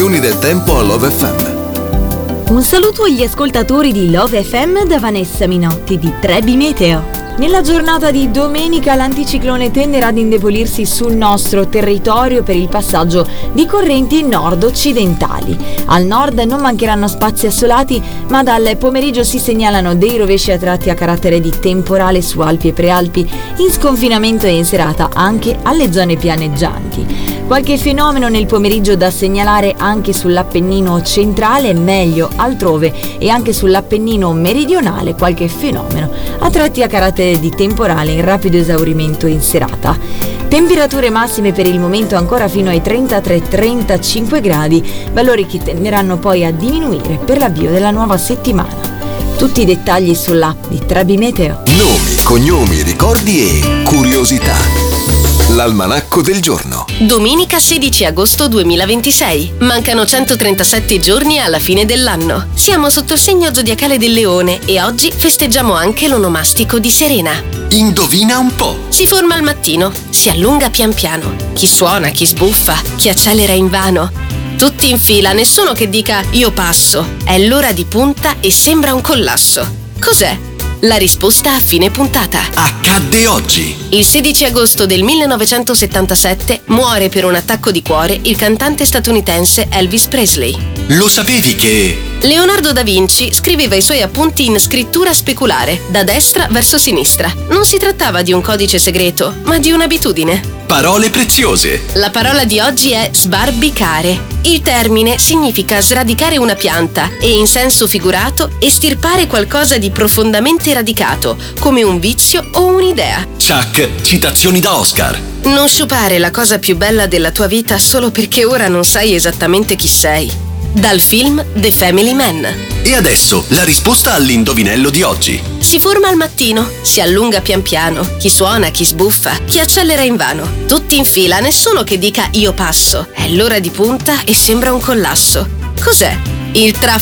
previsioni del tempo a Love FM. Un saluto agli ascoltatori di Love FM da Vanessa Minotti di Trebi Meteo. Nella giornata di domenica l'anticiclone tenderà ad indebolirsi sul nostro territorio per il passaggio di correnti nord-occidentali. Al nord non mancheranno spazi assolati, ma dal pomeriggio si segnalano dei rovesci a tratti a carattere di temporale su Alpi e Prealpi, in sconfinamento e in serata anche alle zone pianeggianti. Qualche fenomeno nel pomeriggio da segnalare anche sull'Appennino centrale, meglio altrove, e anche sull'Appennino meridionale qualche fenomeno a tratti a carattere di temporale in rapido esaurimento in serata. Temperature massime per il momento ancora fino ai 33-35 gradi, valori che tenderanno poi a diminuire per l'avvio della nuova settimana. Tutti i dettagli sull'app di Trebi Meteo. Nomi, cognomi, ricordi e curiosità. L'almanacco del giorno. Domenica 16 agosto 2026. Mancano 137 giorni alla fine dell'anno. Siamo sotto il segno zodiacale del Leone e oggi festeggiamo anche l'onomastico di Serena. Indovina un po'. Si forma al mattino, si allunga pian piano. Chi suona, chi sbuffa, chi accelera invano. Tutti in fila, nessuno che dica io passo. È l'ora di punta e sembra un collasso. Cos'è? La risposta a fine puntata. Accadde oggi. Il 16 agosto del 1977 muore per un attacco di cuore il cantante statunitense Elvis Presley. Lo sapevi che... Leonardo da Vinci scriveva i suoi appunti in scrittura speculare, da destra verso sinistra. Non si trattava di un codice segreto, ma di un'abitudine. Parole preziose. La parola di oggi è sbarbicare. Il termine significa sradicare una pianta e, in senso figurato, estirpare qualcosa di profondamente radicato, come un vizio o un'idea. Chuck, citazioni da Oscar. Non sciupare la cosa più bella della tua vita solo perché ora non sai esattamente chi sei. Dal film The Family Man. E adesso la risposta all'indovinello di oggi. Si forma al mattino, si allunga pian piano, chi suona, chi sbuffa, chi accelera invano. Tutti in fila, nessuno che dica io passo. È l'ora di punta e sembra un collasso. Cos'è? Il traffico